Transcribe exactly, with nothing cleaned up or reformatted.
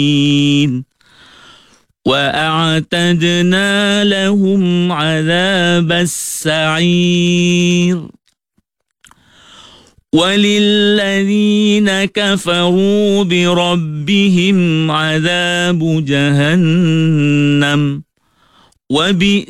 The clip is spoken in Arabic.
وأعتدنا لهم عذاب السعير وللذين كفروا بربهم عذاب جهنم وبئس